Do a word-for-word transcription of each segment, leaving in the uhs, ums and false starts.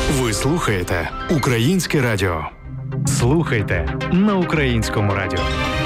Ви слухаєте Українське радіо. Слухайте на Українському радіо.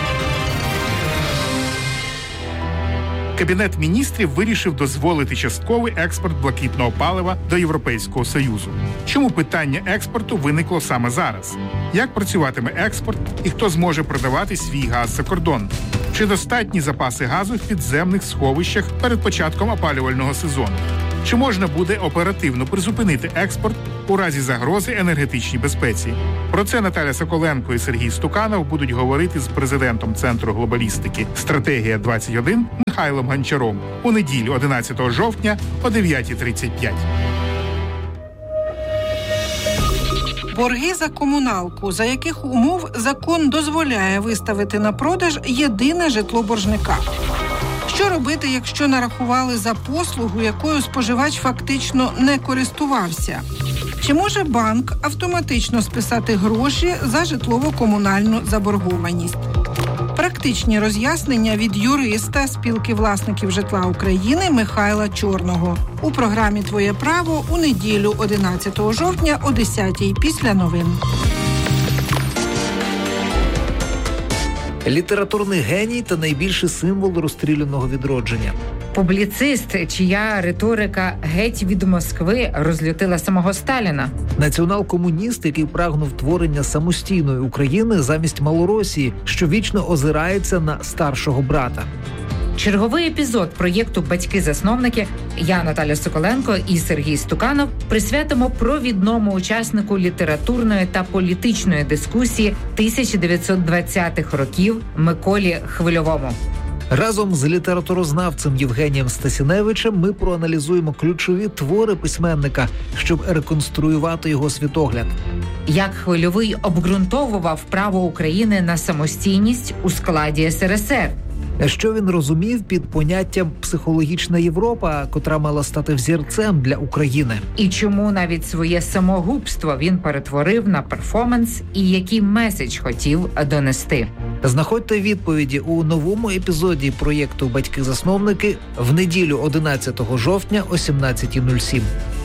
Кабінет міністрів вирішив дозволити частковий експорт блакитного палива до Європейського Союзу. Чому питання експорту виникло саме зараз? Як працюватиме експорт і хто зможе продавати свій газ за кордон? Чи достатні запаси газу в підземних сховищах перед початком опалювального сезону? Чи можна буде оперативно призупинити експорт у разі загрози енергетичній безпеці? Про це Наталя Соколенко і Сергій Стуканов будуть говорити з президентом Центру глобалістики «Стратегія двадцять один» Михайлом Гончаром у неділю одинадцятого жовтня о дев'ята тридцять п'ять. Борги за комуналку, за яких умов закон дозволяє виставити на продаж єдине житло боржника. Що робити, якщо нарахували за послугу, якою споживач фактично не користувався? Чи може банк автоматично списати гроші за житлово-комунальну заборгованість? Практичні роз'яснення від юриста Спілки власників житла України Михайла Чорного у програмі «Твоє право» у неділю одинадцятого жовтня о десятій після новин. Літературний геній та найбільший символ розстріляного відродження. Публіцист, чия риторика геть від Москви розлютила самого Сталіна. Націонал-комуніст, який прагнув творення самостійної України замість Малоросії, що вічно озирається на старшого брата. Черговий епізод проєкту «Батьки-засновники» я, Наталя Соколенко і Сергій Стуканов присвятимо провідному учаснику літературної та політичної дискусії тисяча дев'ятсот двадцятих років Миколі Хвильовому. Разом з літературознавцем Євгенієм Стасіневичем ми проаналізуємо ключові твори письменника, щоб реконструювати його світогляд. Як Хвильовий обґрунтовував право України на самостійність у складі ес ер ес ер. Що він розумів під поняттям «психологічна Європа», котра мала стати взірцем для України? І чому навіть своє самогубство він перетворив на перформанс і який меседж хотів донести? Знаходьте відповіді у новому епізоді проєкту «Батьки-засновники» в неділю одинадцятого жовтня о сімнадцята нуль сім.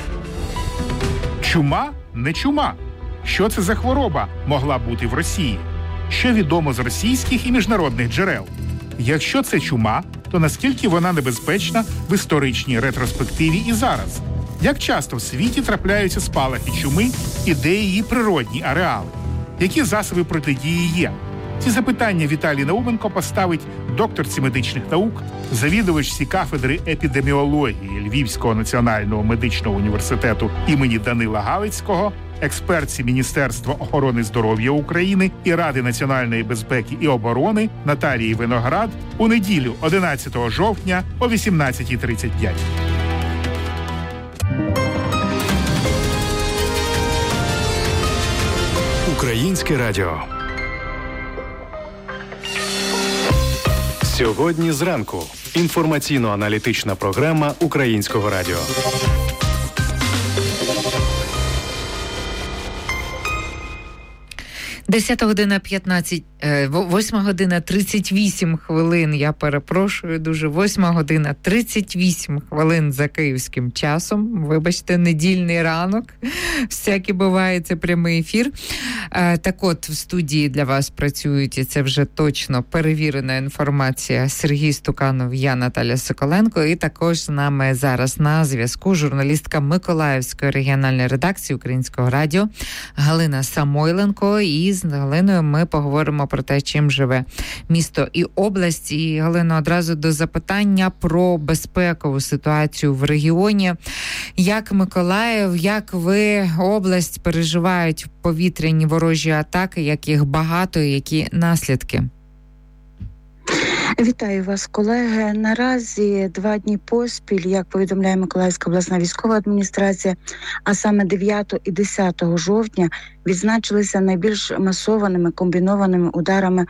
Чума? Не чума. Що це за хвороба могла бути в Росії? Що відомо з російських і міжнародних джерел? Якщо це чума, то наскільки вона небезпечна в історичній ретроспективі і зараз? Як часто в світі трапляються спалахи чуми і де її природні ареали? Які засоби протидії є? Ці запитання Віталій Науменко поставить докторці медичних наук, завідувачці кафедри епідеміології Львівського національного медичного університету імені Данила Галицького, експертці Міністерства охорони здоров'я України і Ради національної безпеки і оборони Наталії Виноград у неділю одинадцятого жовтня о вісімнадцята тридцять п'ять. Українське радіо. Сьогодні зранку. Інформаційно-аналітична програма Українського радіо. десята година п'ятнадцять, восьма година тридцять вісім хвилин, я перепрошую дуже, восьма година тридцять вісім хвилин за київським часом. Вибачте, недільний ранок, всяке буває, це прямий ефір. Так от, в студії для вас працюють, і це вже точно перевірена інформація, Сергій Стуканов, я Наталя Соколенко, і також з нами зараз на зв'язку журналістка Миколаївської регіональної редакції Українського радіо Галина Самойленко. І з Галиною ми поговоримо про те, чим живе місто і область. І, Галино, одразу до запитання про безпекову ситуацію в регіоні. Як Миколаїв, як ви, область, переживають повітряні ворожі атаки, як їх багато і які наслідки? Вітаю вас, колеги. Наразі два дні поспіль, як повідомляє Миколаївська обласна військова адміністрація, а саме дев'ятого і десятого жовтня відзначилися найбільш масованими комбінованими ударами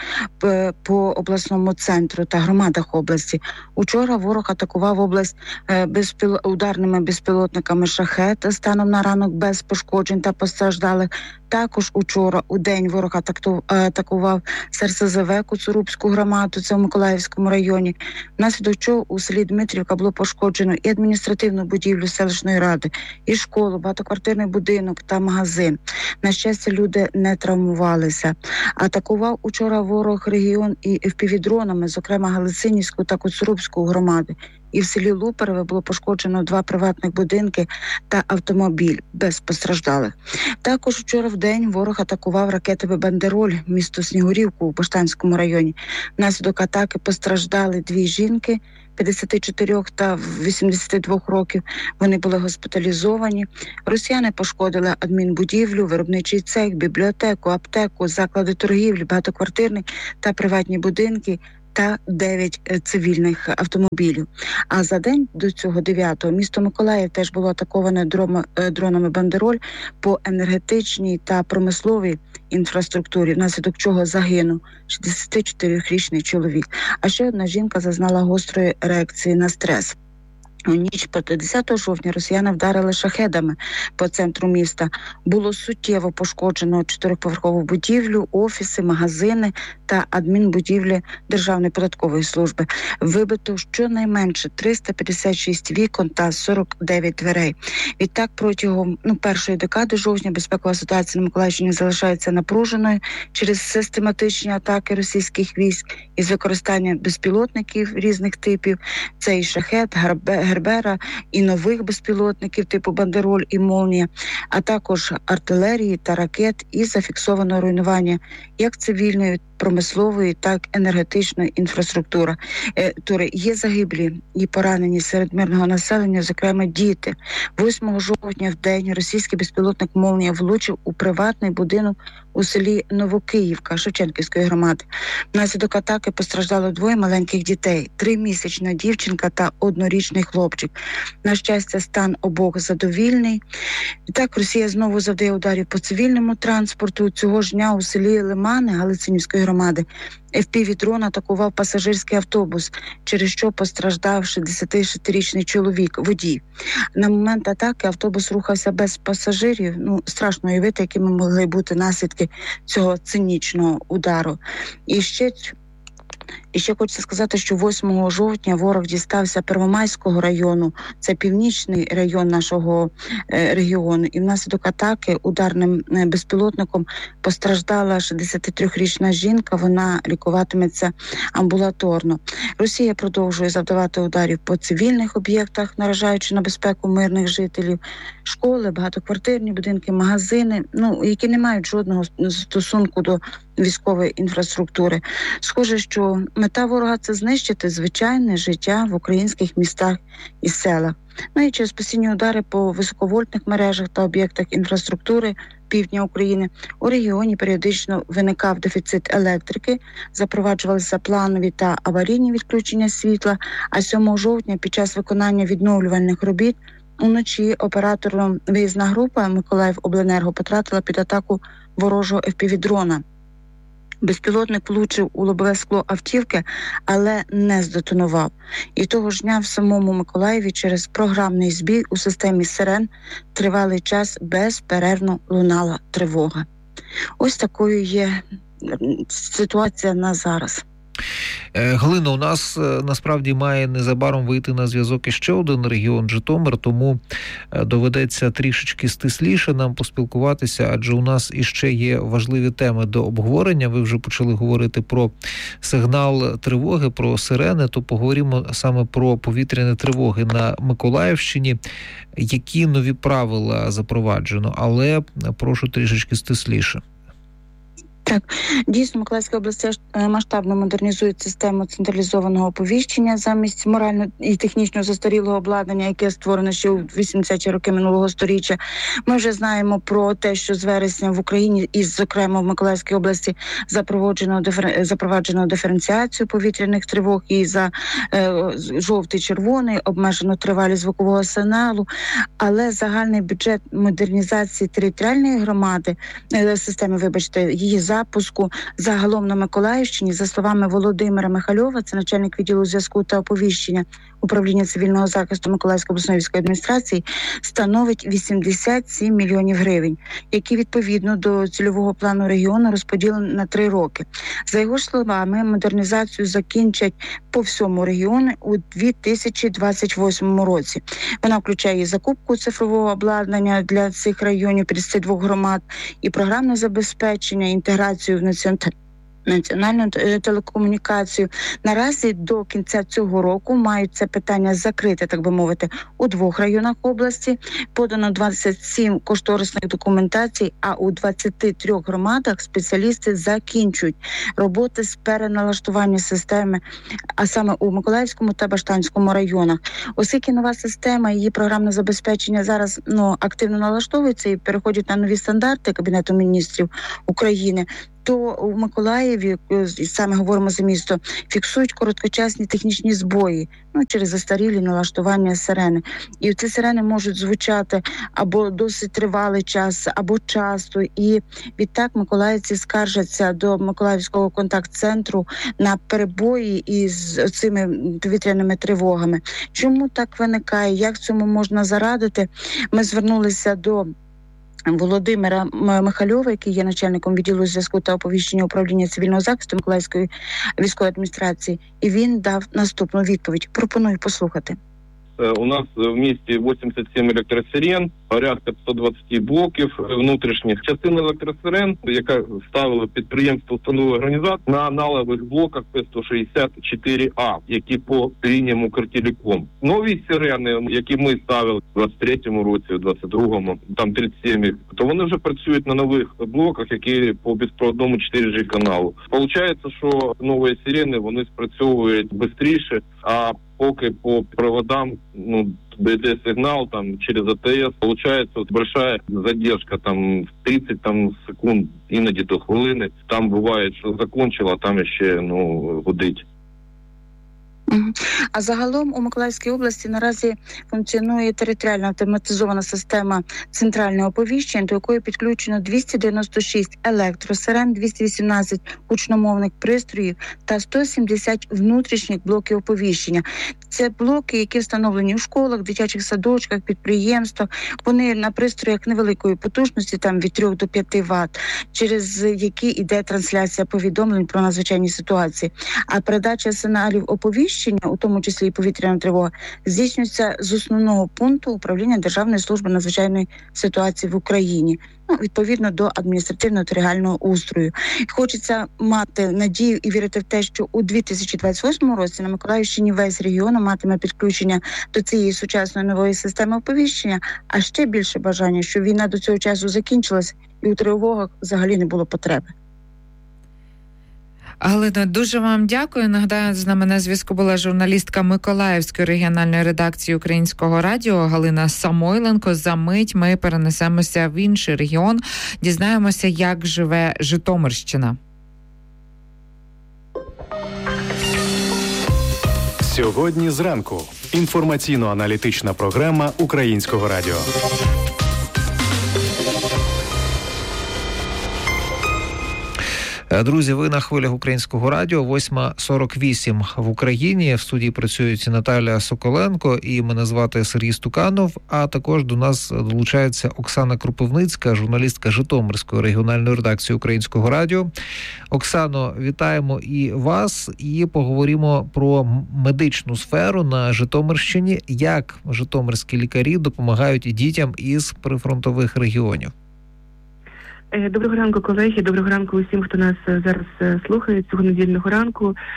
по обласному центру та громадах області. Учора ворог атакував область безпіл... ударними безпілотниками «Шахет» станом на ранок без пошкоджень та постраждалих. Також учора у день ворог атакував СРСЗВ Коцурубську громаду, це в Миколаївському районі. Внаслідок чого у селі Дмитрівка було пошкоджено і адміністративну будівлю селищної ради, і школу, багатоквартирний будинок та магазин. На щастя, люди не травмувалися. Атакував учора ворог регіон і еф пі ві-дронами, зокрема Галицинівську та Коцурубську громади. І в селі Лупереве було пошкоджено два приватних будинки та автомобіль без постраждалих. Також вчора в день ворог атакував ракетами «Бандероль» місто Снігурівку у Баштанському районі. Внаслідок атаки постраждали дві жінки п'ятдесят чотири та вісімдесят два років. Вони були госпіталізовані. Росіяни пошкодили адмінбудівлю, виробничий цех, бібліотеку, аптеку, заклади торгівлі, багатоквартирні та приватні будинки та дев'ять цивільних автомобілів. А за день до цього дев'ятого місто Миколаїв теж було атаковане дронами «Бандероль» по енергетичній та промисловій інфраструктурі, внаслідок чого загинув шістдесятичотирирічний чоловік. А ще одна жінка зазнала гострої реакції на стрес. У ніч проти десятого жовтня росіяни вдарили шахедами по центру міста. Було суттєво пошкоджено чотириповерхову будівлю, офіси, магазини та адмінбудівлі Державної податкової служби. Вибито щонайменше триста п'ятдесят шість вікон та сорок дев'ять дверей. Відтак протягом ну, першої декади жовтня безпекова ситуація на Миколаївщині залишається напруженою через систематичні атаки російських військ із використанням безпілотників різних типів. Це і шахет, гарбе, Гербера, і нових безпілотників типу «Бандероль» і «Молнія», а також артилерії та ракет, і зафіксовано руйнування як цивільної, промислової, так і енергетичної інфраструктури. Є загиблі і поранені серед мирного населення, зокрема діти. восьмого жовтня в день російський безпілотник «Молнія» влучив у приватний будинок у селі Новокиївка Шевченківської громади. Внаслідок атаки постраждало двоє маленьких дітей – тримісячна дівчинка та однорічний хлопчик. На щастя, стан обох задовільний. І так, Росія знову завдає ударів по цивільному транспорту. Цього ж дня у селі Лимани Галицинівської громади еф пі ві-дрон атакував пасажирський автобус, через що постраждав шістдесятишестирічний чоловік, водій. На момент атаки автобус рухався без пасажирів. Ну, страшно уявити, якими могли бути наслідки цього цинічного удару. І ще... І ще хочеться сказати, що восьмого жовтня ворог дістався Первомайського району, це північний район нашого е, регіону, і внаслідок атаки ударним е, безпілотником постраждала шістдесятитрирічна жінка, вона лікуватиметься амбулаторно. Росія продовжує завдавати ударів по цивільних об'єктах, наражаючи на безпеку мирних жителів, школи, багатоквартирні будинки, магазини, ну, які не мають жодного стосунку до військової інфраструктури. Схоже, що мета ворога – це знищити звичайне життя в українських містах і селах. Ну і через постійні удари по високовольтних мережах та об'єктах інфраструктури півдня України у регіоні періодично виникав дефіцит електрики, запроваджувалися планові та аварійні відключення світла, а сьомого жовтня під час виконання відновлювальних робіт уночі оператором виїзна група Миколаївобленерго потрапила під атаку ворожого еф пі ві-дрона. Безпілотник влучив у лобове скло автівки, але не здетонував. І того ж дня в самому Миколаєві через програмний збій у системі сирен тривалий час безперервно лунала тривога. Ось такою є ситуація на зараз. Галино, у нас насправді має незабаром вийти на зв'язок іще один регіон Житомир, тому доведеться трішечки стисліше нам поспілкуватися, адже у нас іще є важливі теми до обговорення. Ви вже почали говорити про сигнал тривоги, про сирени, то поговоримо саме про повітряні тривоги на Миколаївщині. Які нові правила запроваджено, але прошу трішечки стисліше. Так, дійсно, Миколаївська область масштабно модернізує систему централізованого оповіщення замість морально і технічно застарілого обладнання, яке створено ще у вісімдесяті роки минулого сторіччя. Ми вже знаємо про те, що з вересня в Україні і, зокрема, в Миколаївській області запроваджено, дифер... запроваджено диференціацію повітряних тривог і за е, жовтий, червоний, обмежено тривалість звукового сигналу, але загальний бюджет модернізації територіальної громади, е, системи, вибачте, її запуску загалом на Миколаївщині, за словами Володимира Михальова, це начальник відділу зв'язку та оповіщення управління цивільного захисту Миколаївської обласної військової адміністрації, становить вісімдесят сім мільйонів гривень, які відповідно до цільового плану регіону розподілені на три роки. За його словами, модернізацію закінчать по всьому регіону у дві тисячі двадцять восьмому році. Вона включає і закупку цифрового обладнання для цих районів п'ятдесят два громад, і програмне забезпечення, інтеграцію в національну національну телекомунікацію. Наразі до кінця цього року мають це питання закрити, так би мовити, у двох районах області. Подано двадцять сім кошторисних документацій, а у двадцяти трьох громадах спеціалісти закінчують роботи з переналаштування системи, а саме у Миколаївському та Баштанському районах. Оскільки нова система, її програмне забезпечення зараз ну, активно налаштовується і переходять на нові стандарти Кабінету міністрів України, то у Миколаєві, саме говоримо за місто, фіксують короткочасні технічні збої, ну, через застарілі налаштування сирени. І ці сирени можуть звучати або досить тривалий час, або часто. І відтак миколаївці скаржаться до Миколаївського контакт-центру на перебої із цими повітряними тривогами. Чому так виникає? Як цьому можна зарадити? Ми звернулися до Володимира Михальова, який є начальником відділу зв'язку та оповіщення управління цивільного захисту Миколаївської військової адміністрації, і він дав наступну відповідь. Пропоную послухати. У нас в місті вісімдесят сім електросирен, порядка сто двадцять блоків внутрішніх. Частина електросирен, яка ставила підприємство установи організації, на аналогових блоках П сто шістдесят чотири А, які по лініям Укртелеком. Нові сирени, які ми ставили в двадцять третьому році, в двадцять другому, там тридцять сім їх, то вони вже працюють на нових блоках, які по безпроводному чотири Ж каналу. Получається, що нові сирени, вони спрацьовують швидше, а поки по проводам, ну, йде сигнал там через А Т С, получается вот большая задержка там в тридцять там секунд, іноді до хвилини. Там буває, що закончила, там ще ну гудить. А загалом у Миколаївській області наразі функціонує територіальна автоматизована система центрального оповіщення, до якої підключено двісті дев'яносто шість електросирен, двісті вісімнадцять гучномовних пристроїв та сто сімдесят внутрішніх блоків оповіщення. Це блоки, які встановлені у школах, дитячих садочках, підприємствах. Вони на пристроях невеликої потужності, там від трьох до п'яти ватт, через які йде трансляція повідомлень про надзвичайні ситуації. А передача сигналів оповіщення, у тому числі і повітряна тривога, здійснюється з основного пункту управління Державної служби надзвичайної ситуації в Україні, ну, відповідно до адміністративно-територіального устрою. Хочеться мати надію і вірити в те, що у дві тисячі двадцять восьмому році на Миколаївщині весь регіон матиме підключення до цієї сучасної нової системи оповіщення, а ще більше бажання, що війна до цього часу закінчилась і у тривогах взагалі не було потреби. Галино, дуже вам дякую. Нагадаю, з нами на зв'язку була журналістка Миколаївської регіональної редакції Українського радіо Галина Самойленко. За мить ми перенесемося в інший регіон, дізнаємося, як живе Житомирщина. Сьогодні зранку. Інформаційно-аналітична програма Українського радіо. Друзі, ви на хвилях Українського радіо, восьма сорок вісім в Україні. В студії працюють Наталя Соколенко і мене звати Сергій Стуканов, а також до нас долучається Оксана Кропивницька, журналістка Житомирської регіональної редакції Українського радіо. Оксано, вітаємо і вас, і поговоримо про медичну сферу на Житомирщині, як житомирські лікарі допомагають дітям із прифронтових регіонів. Доброго ранку, колеги, доброго ранку усім, хто нас зараз слухає цього недільного ранку.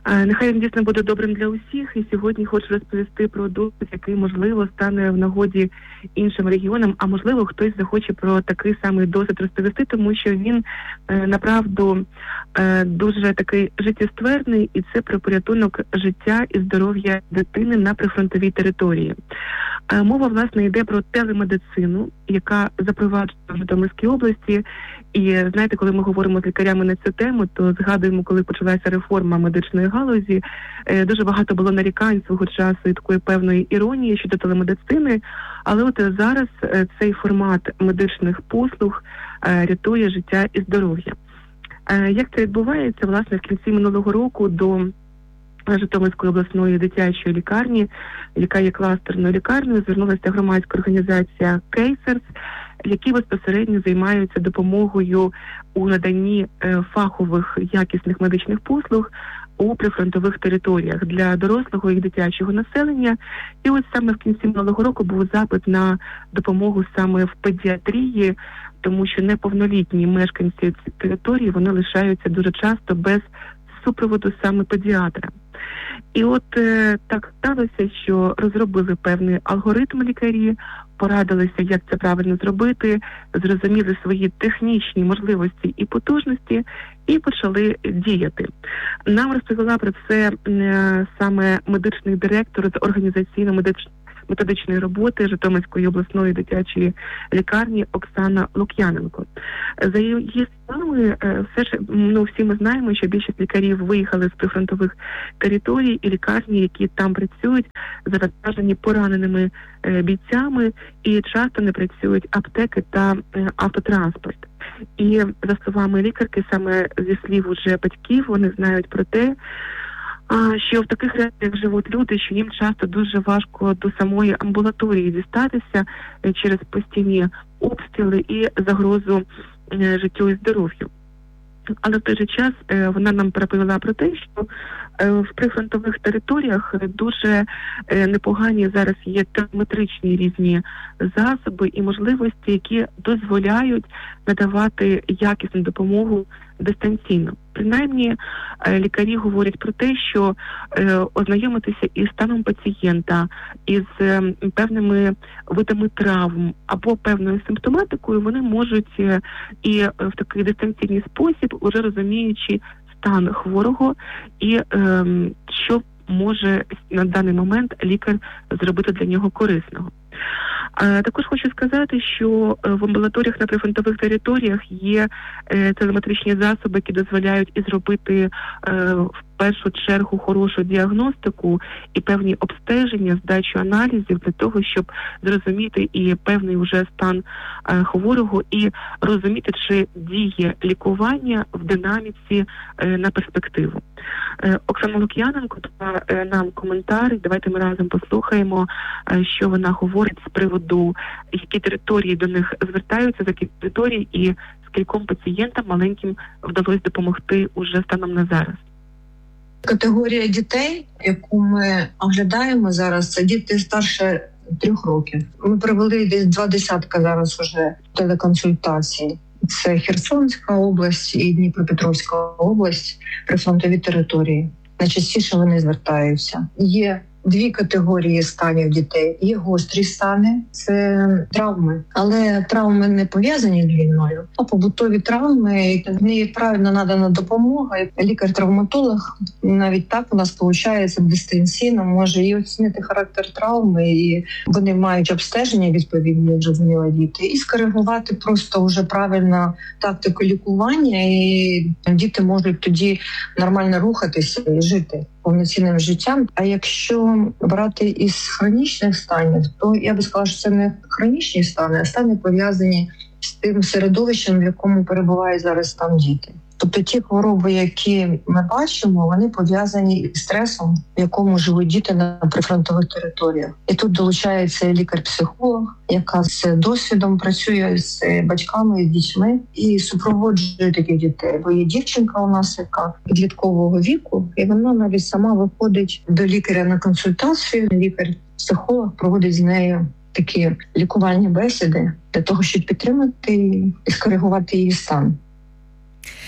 Нехай він дійсно буде добрим для усіх, і сьогодні хочу розповісти про досвід, який, можливо, стане в нагоді іншим регіонам, а можливо, хтось захоче про такий самий досвід розповісти, тому що він, направду, дуже такий життєстверний, і це про порятунок життя і здоров'я дитини на прифронтовій території. Мова, власне, йде про телемедицину, яка запроваджена в Житомирській області. І, знаєте, коли ми говоримо з лікарями на цю тему, то згадуємо, коли почалася реформа медичної галузі, дуже багато було нарікань свого часу і такої певної іронії щодо телемедицини. Але от зараз цей формат медичних послуг рятує життя і здоров'я. Як це відбувається? Власне, в кінці минулого року до Житомирської обласної дитячої лікарні, яка є кластерною лікарнею, звернулася громадська організація «Кейсерс», які безпосередньо займаються допомогою у наданні фахових якісних медичних послуг у прифронтових територіях для дорослого і дитячого населення. І ось саме в кінці минулого року був запит на допомогу саме в педіатрії, тому що неповнолітні мешканці цієї території, вони лишаються дуже часто без супроводу саме педіатра. І от е, так сталося, що розробили певний алгоритм лікарі, порадилися, як це правильно зробити, зрозуміли свої технічні можливості і потужності і почали діяти. Нам розповіла про це е, саме медичний директор з організаційно-медичної методичної роботи Житомирської обласної дитячої лікарні Оксана Лук'яненко. За її словами, все ж, ну, всі ми знаємо, що більшість лікарів виїхали з прифронтових територій, і лікарні, які там працюють, завантажені пораненими бійцями, і часто не працюють аптеки та автотранспорт. І за словами лікарки, саме зі слів уже батьків, вони знають про те, що в таких реаліях живуть люди, що їм часто дуже важко до самої амбулаторії дістатися через постійні обстріли і загрозу життю і здоров'ю. Але в той же час вона нам переповіла про те, що в прифронтових територіях дуже непогані зараз є телеметричні різні засоби і можливості, які дозволяють надавати якісну допомогу дистанційно. Принаймні, лікарі говорять про те, що ознайомитися із станом пацієнта, із певними видами травм або певною симптоматикою вони можуть і в такий дистанційний спосіб, уже розуміючи стан хворого і що може на даний момент лікар зробити для нього корисного. Також хочу сказати, що в амбулаторіях на прифронтових територіях є телеметричні засоби, які дозволяють і зробити в першу чергу хорошу діагностику і певні обстеження, здачу аналізів для того, щоб зрозуміти і певний уже стан хворого і розуміти, чи діє лікування в динаміці на перспективу. Оксана Лук'яненко дала нам коментар. Давайте ми разом послухаємо, що вона говорить з приводу, які території до них звертаються, за які території і скільком пацієнтам маленьким вдалося допомогти уже станом на зараз. Категорія дітей, яку ми оглядаємо зараз, це діти старше трьох років. Ми провели десь два десятка зараз уже телеконсультацій. Це Херсонська область і Дніпропетровська область, прифронтові території. Найчастіше вони звертаються. Є дві категорії станів дітей. Є гострі стани, це травми. Але травми не пов'язані з війною, а побутові травми, не правильно надана допомога. Лікар-травматолог, навіть так у нас виходить дистанційно, може і оцінити характер травми, і вони мають обстеження відповідні, як зрозуміло, діти, і скоригувати просто вже правильно тактику лікування, і діти можуть тоді нормально рухатися і жити повноцінним життям. А якщо брати із хронічних станів, то я би сказала, що це не хронічні стани, а стани пов'язані з тим середовищем, в якому перебувають зараз там діти. Тобто ті хвороби, які ми бачимо, вони пов'язані із стресом, в якому живуть діти на прифронтових територіях. І тут долучається лікар-психолог, яка з досвідом працює з батьками, з дітьми і супроводжує таких дітей. Бо є дівчинка у нас, яка підліткового віку, і вона навіть сама виходить до лікаря на консультацію. Лікар-психолог проводить з нею такі лікувальні бесіди для того, щоб підтримати і скоригувати її стан.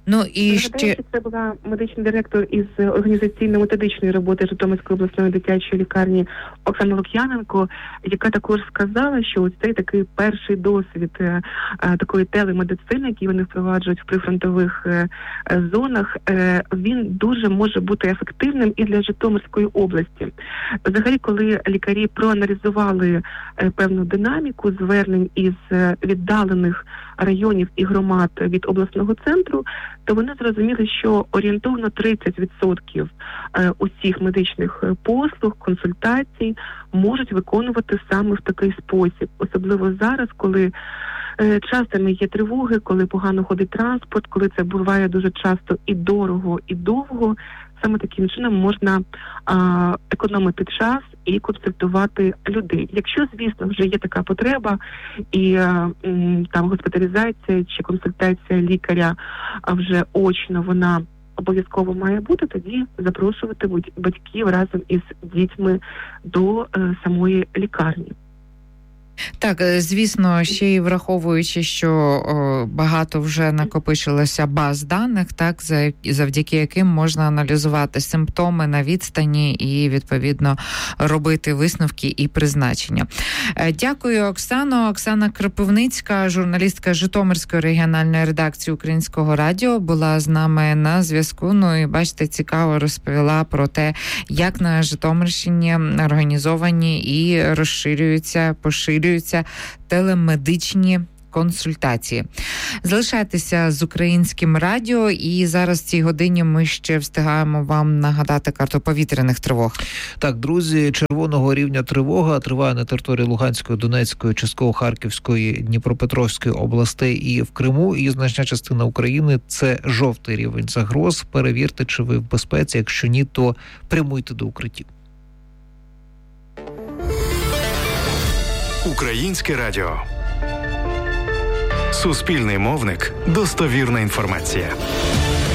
Ну і Нагадаю, ще що це була медичний директор із організаційно-методичної роботи Житомирської обласної дитячої лікарні Оксана Лук'яненко, яка також сказала, що ось цей такий перший досвід е, е, такої телемедицини, який вони впроваджують в прифронтових е, е, зонах, е, він дуже може бути ефективним і для Житомирської області. Взагалі, коли лікарі проаналізували е, певну динаміку звернень із е, віддалених районів і громад від обласного центру, то вони зрозуміли, що орієнтовно тридцять відсотків усіх медичних послуг, консультацій можуть виконувати саме в такий спосіб. Особливо зараз, коли часами є тривоги, коли погано ходить транспорт, коли це буває дуже часто і дорого, і довго. Саме таким чином можна а, економити час і консультувати людей. Якщо, звісно, вже є така потреба, і а, м, там госпіталізація чи консультація лікаря а вже очно вона обов'язково має бути, тоді запрошувати батьків разом із дітьми до а, самої лікарні. Так, звісно, ще й враховуючи, що о, багато вже накопичилося баз даних, так, завдяки яким можна аналізувати симптоми на відстані і, відповідно, робити висновки і призначення. Дякую, Оксано. Оксана Кропивницька, журналістка Житомирської регіональної редакції Українського радіо, була з нами на зв'язку. Ну і, бачите, цікаво розповіла про те, як на Житомирщині організовані і розширюються, поширюються телемедичні консультації. Залишайтеся з Українським радіо, і зараз в цій годині ми ще встигаємо вам нагадати карту повітряних тривог. Так, друзі, червоного рівня тривога триває на території Луганської, Донецької, частково Харківської, Дніпропетровської областей і в Криму, і значна частина України – це жовтий рівень загроз. Перевірте, чи ви в безпеці, якщо ні, то прямуйте до укриттів. Українське радіо. Суспільний мовник. Достовірна інформація.